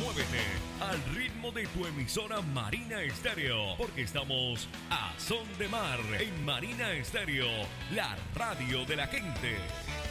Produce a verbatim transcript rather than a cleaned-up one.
Muévete al ritmo de tu emisora Marina Estéreo, porque estamos a son de mar en Marina Estéreo, la radio de la gente.